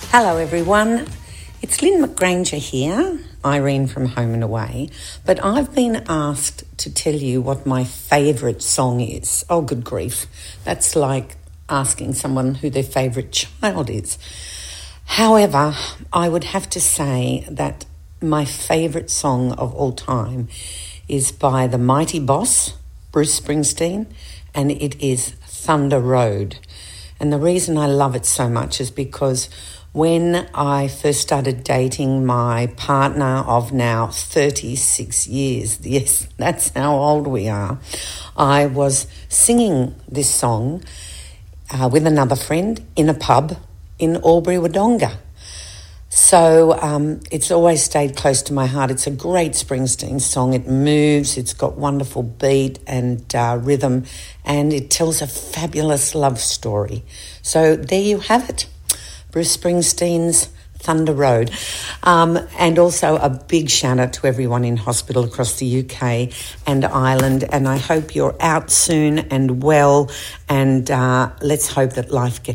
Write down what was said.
Hello everyone, it's Lynn McGranger here, Irene from Home and Away, but I've been asked to tell you what my favourite song is. Oh, good grief, that's like asking someone who their favourite child is. However, I would have to say that my favourite song of all time is by the mighty boss, Bruce Springsteen, and it is Thunder Road. And the reason I love it so much is because when I first started dating my partner of now 36 years, yes, that's how old we are, I was singing this song with another friend in a pub in Albury-Wodonga. So it's always stayed close to my heart. It's a great Springsteen song. It moves, it's got wonderful beat and rhythm, and it tells a fabulous love story. So there you have it. Bruce Springsteen's Thunder Road. And also a big shout out to everyone in hospital across the UK and Ireland. And I hope you're out soon and well. And let's hope that life gets